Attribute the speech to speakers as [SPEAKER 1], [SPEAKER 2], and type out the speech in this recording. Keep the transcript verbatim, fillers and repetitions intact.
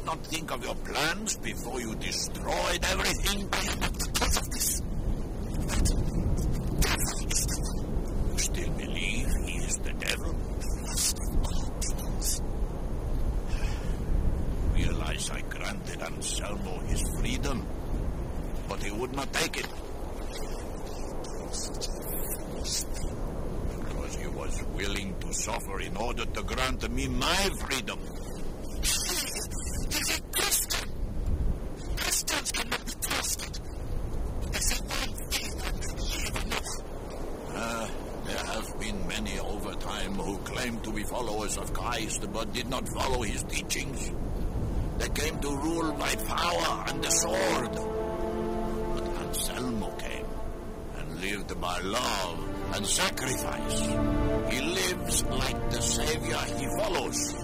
[SPEAKER 1] not think of your plans before you destroyed everything? I am not the cause of this. That devil is the one. You still believe he is the devil? Worst of all demons. Realize I granted Anselmo his freedom, but he would not take it. Because he was willing to suffer in order to grant me my freedom. He's a Christian. Christians cannot be trusted. They say one thing and believe another. Ah, there have been many over time who claimed to be followers of Christ but did not follow his teachings. They came to rule by power and the sword. But Anselmo came and lived by love and sacrifice. He lives like the Savior he follows.